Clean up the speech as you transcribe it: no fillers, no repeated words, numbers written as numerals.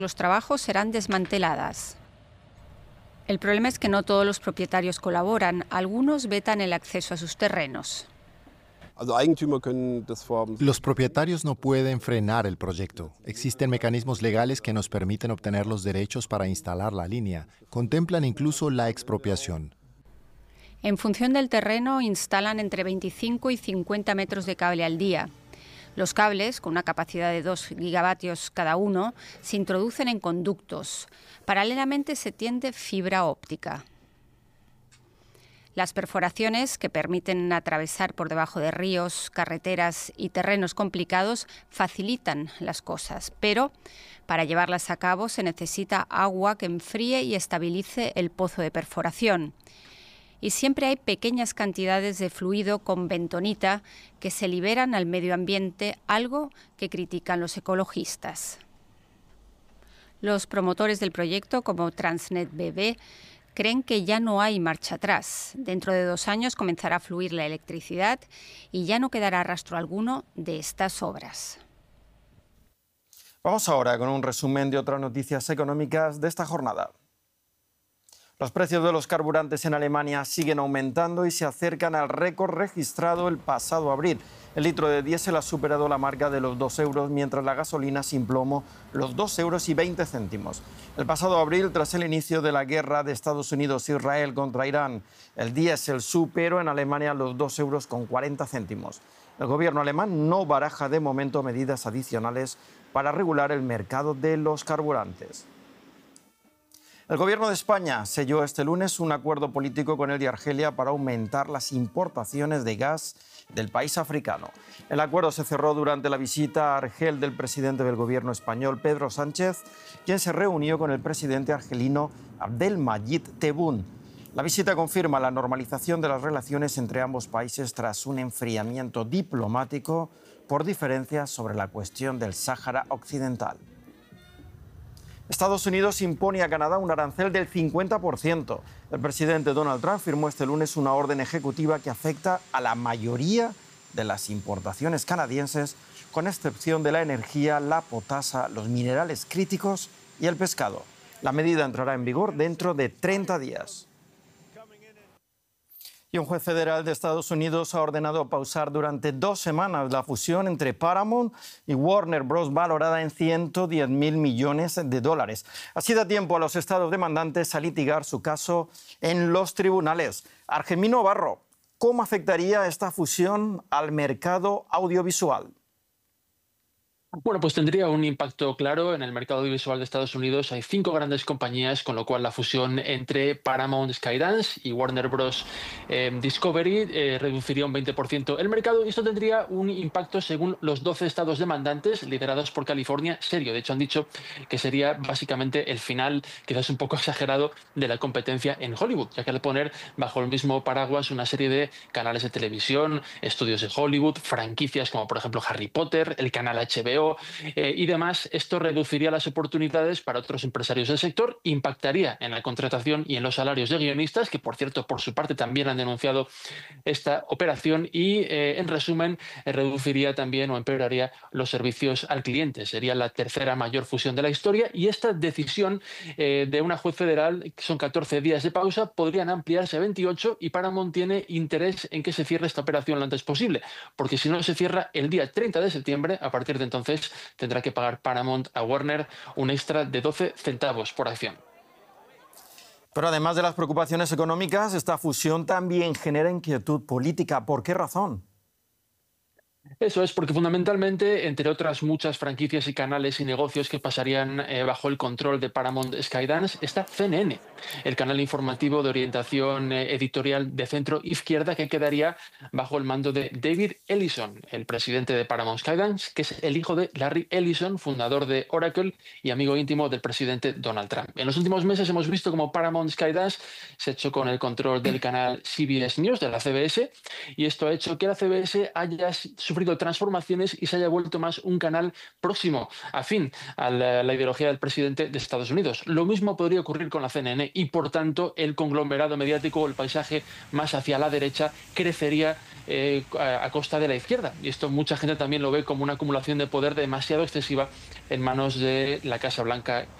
los trabajos serán desmanteladas. El problema es que no todos los propietarios colaboran, algunos vetan el acceso a sus terrenos. Los propietarios no pueden frenar el proyecto. Existen mecanismos legales que nos permiten obtener los derechos para instalar la línea. Contemplan incluso la expropiación. En función del terreno, instalan entre 25 y 50 metros de cable al día. Los cables, con una capacidad de 2 gigavatios cada uno, se introducen en conductos. Paralelamente se tiende fibra óptica. Las perforaciones, que permiten atravesar por debajo de ríos, carreteras y terrenos complicados, facilitan las cosas, pero para llevarlas a cabo se necesita agua que enfríe y estabilice el pozo de perforación. Y siempre hay pequeñas cantidades de fluido con bentonita que se liberan al medio ambiente, algo que critican los ecologistas. Los promotores del proyecto, como Transnet BV, creen que ya no hay marcha atrás. Dentro de 2 años comenzará a fluir la electricidad y ya no quedará rastro alguno de estas obras. Vamos ahora con un resumen de otras noticias económicas de esta jornada. Los precios de los carburantes en Alemania siguen aumentando y se acercan al récord registrado el pasado abril. El litro de diésel ha superado la marca de los 2 euros, mientras la gasolina sin plomo los 2,20 euros. El pasado abril, tras el inicio de la guerra de Estados Unidos e Israel contra Irán, el diésel superó en Alemania los 2,40 euros. El gobierno alemán no baraja de momento medidas adicionales para regular el mercado de los carburantes. El Gobierno de España selló este lunes un acuerdo político con el de Argelia para aumentar las importaciones de gas del país africano. El acuerdo se cerró durante la visita a Argel del presidente del Gobierno español, Pedro Sánchez, quien se reunió con el presidente argelino Abdelmadjid Tebboune. La visita confirma la normalización de las relaciones entre ambos países tras un enfriamiento diplomático por diferencias sobre la cuestión del Sáhara Occidental. Estados Unidos impone a Canadá un arancel del 50%. El presidente Donald Trump firmó este lunes una orden ejecutiva que afecta a la mayoría de las importaciones canadienses, con excepción de la energía, la potasa, los minerales críticos y el pescado. La medida entrará en vigor dentro de 30 días. Y un juez federal de Estados Unidos ha ordenado pausar durante 2 semanas la fusión entre Paramount y Warner Bros., valorada en 110.000 millones de dólares. Así da tiempo a los estados demandantes a litigar su caso en los tribunales. Argemino Barro, ¿cómo afectaría esta fusión al mercado audiovisual? Bueno, pues tendría un impacto claro en el mercado audiovisual de Estados Unidos. Hay 5 grandes compañías, con lo cual la fusión entre Paramount Skydance y Warner Bros. Discovery reduciría un 20% el mercado, y esto tendría un impacto, según los 12 estados demandantes, liderados por California, serio. De hecho, han dicho que sería básicamente el final, quizás un poco exagerado, de la competencia en Hollywood, ya que al poner bajo el mismo paraguas una serie de canales de televisión, estudios de Hollywood, franquicias como por ejemplo Harry Potter, el canal HBO, y demás, esto reduciría las oportunidades para otros empresarios del sector, impactaría en la contratación y en los salarios de guionistas, que por cierto, por su parte, también han denunciado esta operación, y en resumen, reduciría también o empeoraría los servicios al cliente. Sería la tercera mayor fusión de la historia, y esta decisión de una juez federal, que son 14 días de pausa, podrían ampliarse a 28, y Paramount tiene interés en que se cierre esta operación lo antes posible, porque si no se cierra el día 30 de septiembre, a partir de entonces tendrá que pagar Paramount a Warner un extra de 12 centavos por acción. Pero además de las preocupaciones económicas, esta fusión también genera inquietud política. ¿Por qué razón? Eso es, porque fundamentalmente, entre otras muchas franquicias y canales y negocios que pasarían bajo el control de Paramount Skydance, está CNN, el canal informativo de orientación editorial de centro izquierda, que quedaría bajo el mando de David Ellison, el presidente de Paramount Skydance, que es el hijo de Larry Ellison, fundador de Oracle y amigo íntimo del presidente Donald Trump. En los últimos meses hemos visto cómo Paramount Skydance se ha hecho con el control del canal CBS News, de la CBS, y esto ha hecho que la CBS haya sufrido transformaciones y se haya vuelto más un canal próximo, afín a la ideología del presidente de Estados Unidos. Lo mismo podría ocurrir con la CNN y, por tanto, el conglomerado mediático o el paisaje más hacia la derecha crecería a costa de la izquierda. Y esto mucha gente también lo ve como una acumulación de poder demasiado excesiva en manos de la Casa Blanca